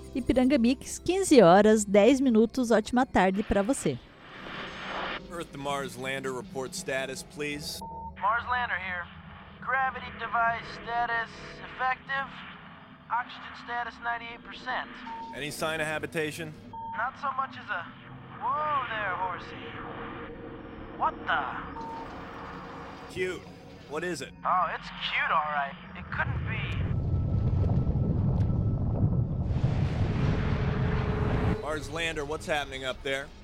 Ipiranga Mix, 15 horas, 10 minutos, ótima tarde para você. Earth to Mars lander report status, please. Mars lander here. Gravity device status effective. Oxygen status 98%. Any sign of habitation? Not so much as a... Whoa there, horsey. What the... Cute. What is it? Oh, it's cute, all right. It couldn't be. Mars lander, what's happening up there?